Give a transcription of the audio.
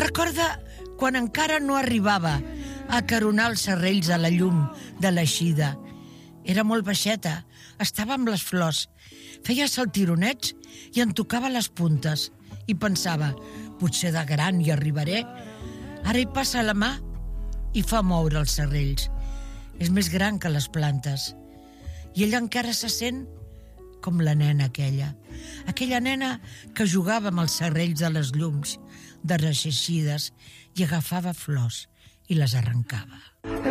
Recorda quan encara no arribava a acaronar els serrells a la llum de l'eixida. Era molt baixeta, estava amb les flors, feia saltironets i en tocava les puntes. I pensava, potser de gran hi arribaré. Ara hi passa la mà i fa moure els serrells. És més gran que les plantes. I ella encara se sent com la nena aquella. Aquella nena que jugava amb els serrells de les llums, de reeixeixides, i agafava flors i les arrencava.